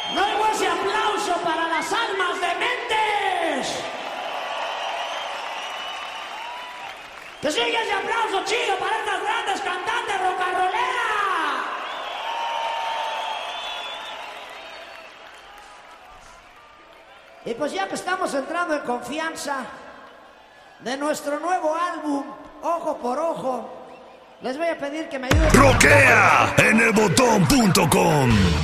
Luego ese aplauso para las almas dementes. Que siga ese aplauso chido para estas grandes cantantes rock and rolleras. Y pues ya que estamos entrando en confianza de nuestro nuevo álbum, Ojo por Ojo, les voy a pedir que me ayuden. Rockea en elbotón.com.